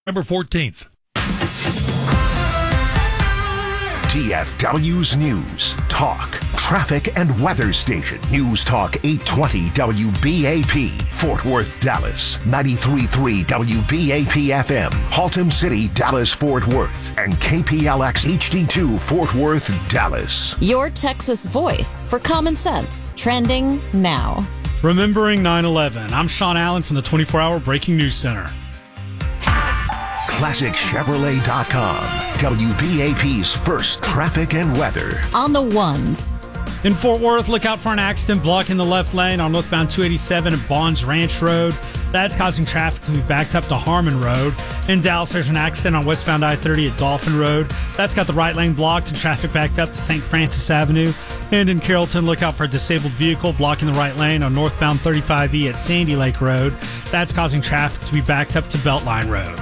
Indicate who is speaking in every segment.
Speaker 1: November 14th.
Speaker 2: DFW's News, Talk, Traffic and Weather Station. News Talk 820 WBAP, Fort Worth, Dallas. 93.3 WBAP FM, Haltom City, Dallas, Fort Worth. And KPLX HD2, Fort Worth, Dallas.
Speaker 3: Your Texas voice for common sense. Trending now.
Speaker 4: Remembering 9/11. I'm Sean Allen from the 24-Hour Breaking News Center.
Speaker 2: ClassicChevrolet.com, WBAP's first traffic and weather.
Speaker 3: On the ones.
Speaker 4: In Fort Worth, look out for an accident blocking the left lane on northbound 287 at Bonds Ranch Road. That's causing traffic to be backed up to Harmon Road. In Dallas, there's an accident on westbound I-30 at Dolphin Road. That's got the right lane blocked and traffic backed up to St. Francis Avenue. And in Carrollton, look out for a disabled vehicle blocking the right lane on northbound 35E at Sandy Lake Road. That's causing traffic to be backed up to Beltline Road.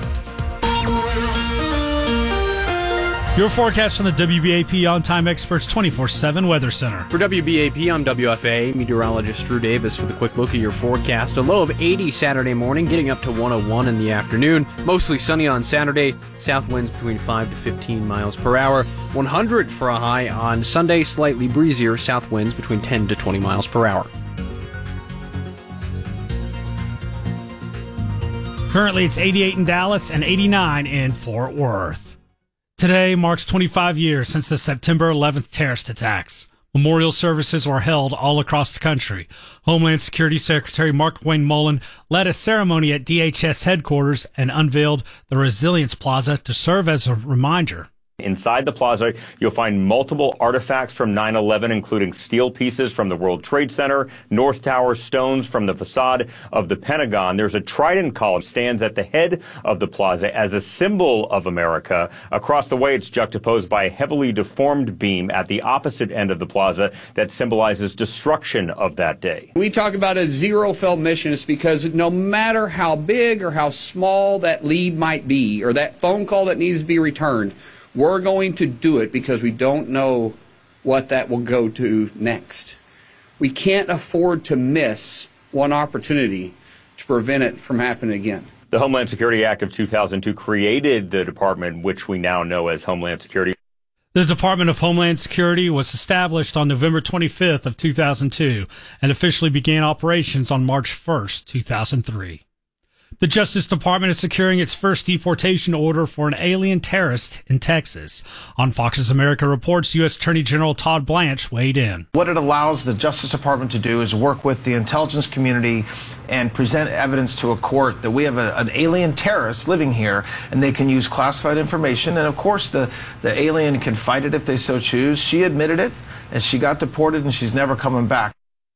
Speaker 4: Your forecast from the WBAP On-Time Experts 24/7 Weather Center.
Speaker 5: For WBAP, I'm WFA meteorologist Drew Davis with a quick look at your forecast. A low of 80 Saturday morning, getting up to 101 in the afternoon. Mostly sunny on Saturday. South winds between 5 to 15 miles per hour. 100 for a high on Sunday. Slightly breezier. South winds between 10 to 20 miles per hour.
Speaker 4: Currently, it's 88 in Dallas and 89 in Fort Worth. Today marks 25 years since the September 11th terrorist attacks. Memorial services were held all across the country. Homeland Security Secretary Markwayne Mullin led a ceremony at DHS headquarters and unveiled the Resilience Plaza to serve as a reminder.
Speaker 6: Inside the plaza, you'll find multiple artifacts from 9/11, including steel pieces from the World Trade Center, North Tower stones from the facade of the Pentagon. There's a trident column stands at the head of the plaza as a symbol of America. Across the way, it's juxtaposed by a heavily deformed beam at the opposite end of the plaza that symbolizes destruction of that day.
Speaker 7: We talk about a zero-fail mission. It's because no matter how big or how small that lead might be or that phone call that needs to be returned, we're going to do it because we don't know what that will go to next. We can't afford to miss one opportunity to prevent it from happening again.
Speaker 6: The Homeland Security Act of 2002 created the department, which we now know as Homeland Security.
Speaker 4: The Department of Homeland Security was established on November 25th of 2002 and officially began operations on March 1st, 2003. The Justice Department is securing its first deportation order for an alien terrorist in Texas. On Fox's America Reports, U.S. Attorney General Todd Blanche weighed in.
Speaker 8: What it allows the Justice Department to do is work with the intelligence community and present evidence to a court that we have an alien terrorist living here, and they can use classified information. And of course, the alien can fight it if they so choose. She admitted it, and she got deported, and she's never coming back.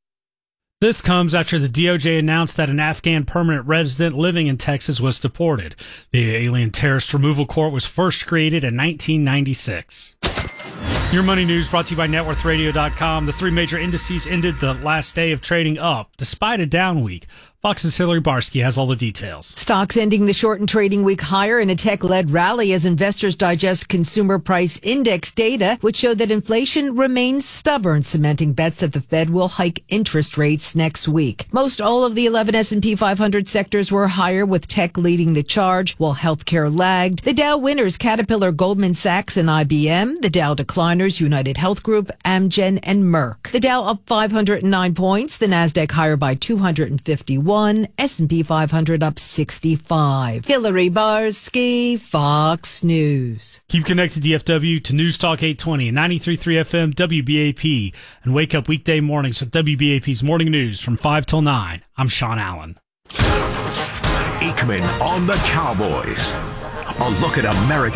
Speaker 4: This comes after the DOJ announced that an Afghan permanent resident living in Texas was deported. The Alien Terrorist Removal Court was first created in 1996. Your money news brought to you by NetworthRadio.com. The three major indices ended the last day of trading up, despite a down week. Fox's Hillary Barsky has all the details.
Speaker 9: Stocks ending the shortened trading week higher in a tech-led rally as investors digest consumer price index data, which showed that inflation remains stubborn, cementing bets that the Fed will hike interest rates next week. Most all of the 11 S&P 500 sectors were higher, with tech leading the charge, while healthcare lagged. The Dow winners, Caterpillar, Goldman Sachs, and IBM. The Dow decliners, United Health Group, Amgen, and Merck. The Dow up 509 points. The Nasdaq higher by 251. S&P 500 up 65. Hillary Barsky, Fox News.
Speaker 4: Keep connected, DFW, to News Talk 820 and 93.3 FM WBAP, and wake up weekday mornings with WBAP's Morning News from 5 till 9. I'm Sean Allen.
Speaker 2: Aikman on the Cowboys. A look at American